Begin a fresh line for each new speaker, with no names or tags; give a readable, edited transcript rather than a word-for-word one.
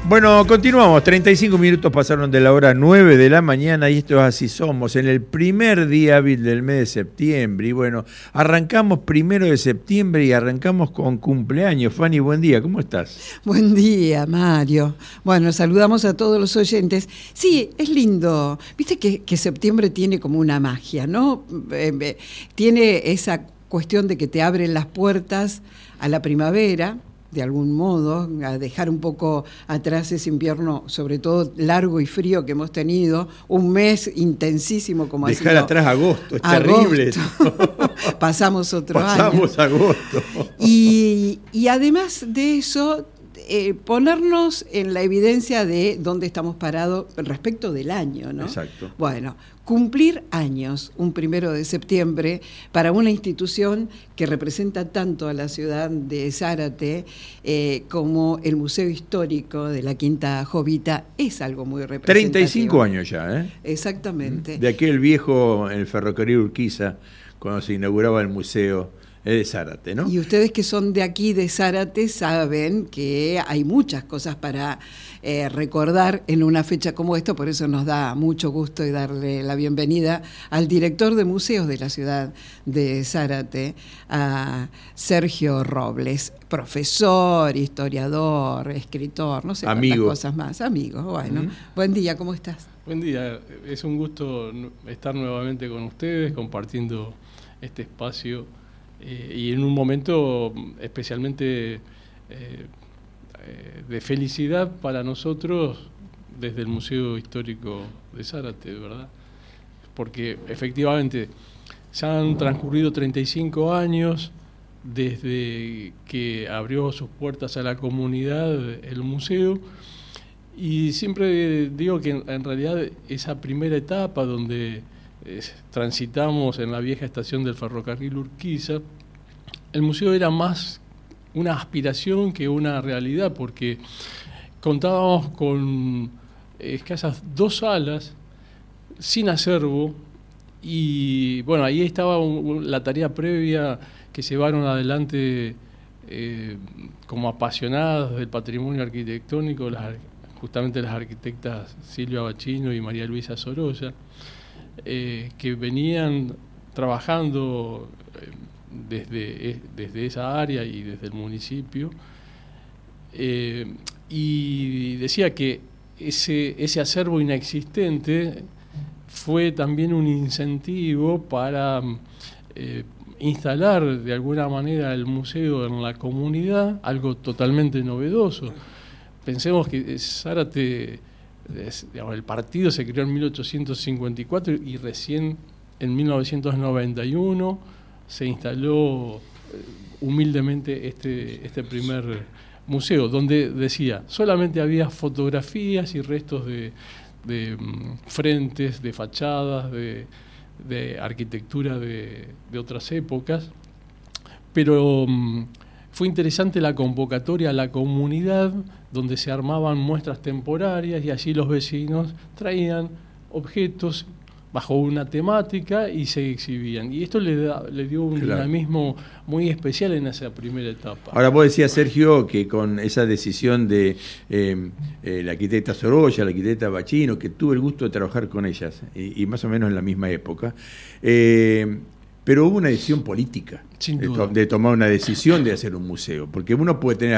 Bueno, continuamos. 35 minutos pasaron de la hora 9 de la mañana y esto es Así Somos, en el primer día hábil del mes de septiembre. Y bueno, arrancamos 1 de septiembre y arrancamos con cumpleaños. Fanny, buen día, ¿cómo estás?
Buen día, Mario. Bueno, saludamos a todos los oyentes. Sí, es lindo. Viste que septiembre tiene como una magia, ¿no? Tiene esa cuestión de que te abren las puertas a la primavera, de algún modo, a dejar un poco atrás ese invierno, sobre todo largo y frío que hemos tenido, un mes intensísimo como ha sido.
Dejar atrás agosto, es terrible.
Pasamos otro año.
Pasamos agosto.
Y además de eso, ponernos en la evidencia de dónde estamos parados respecto del año, ¿no?
Exacto.
Bueno, cumplir años, un 1 de septiembre, para una institución que representa tanto a la ciudad de Zárate como el Museo Histórico de la Quinta Jovita, es algo muy representativo.
35 años ya, ¿eh?
Exactamente.
De aquel viejo, en el ferrocarril Urquiza, cuando se inauguraba el museo. Es de Zárate, ¿no?
Y ustedes que son de aquí, de Zárate, saben que hay muchas cosas para recordar en una fecha como esta, por eso nos da mucho gusto y darle la bienvenida al director de museos de la ciudad de Zárate, a Sergio Robles, profesor, historiador, escritor, no sé cuántas cosas más. Amigo, bueno. Buen día, ¿cómo estás?
Buen día, es un gusto estar nuevamente con ustedes, compartiendo este espacio. Y en un momento especialmente de felicidad para nosotros desde el Museo Histórico de Zárate, ¿verdad? Porque efectivamente se han transcurrido 35 años desde que abrió sus puertas a la comunidad el museo, y siempre digo que en realidad esa primera etapa donde transitamos en la vieja estación del ferrocarril Urquiza, el museo era más una aspiración que una realidad, porque contábamos con escasas 2 salas, sin acervo, y bueno, ahí estaba la tarea previa que llevaron adelante como apasionadas del patrimonio arquitectónico, justamente las arquitectas Silvia Bachino y María Luisa Sorolla, que venían trabajando desde esa área y desde el municipio, y decía que ese acervo inexistente fue también un incentivo para instalar de alguna manera el museo en la comunidad, algo totalmente novedoso. Pensemos que Zárate, el partido se creó en 1854 y recién en 1991 se instaló humildemente este primer museo, donde decía, solamente había fotografías y restos de frentes, de fachadas, de arquitectura de otras épocas, pero fue interesante la convocatoria a la comunidad, donde se armaban muestras temporarias y allí los vecinos traían objetos bajo una temática y se exhibían. Y esto le dio un dinamismo muy especial en esa primera etapa.
Ahora, vos decías, Sergio, que con esa decisión de la arquitecta Sorolla, la arquitecta Bachino, que tuve el gusto de trabajar con ellas, y más o menos en la misma época, pero hubo una decisión política
Sin duda.
de tomar una decisión de hacer un museo, porque uno puede tener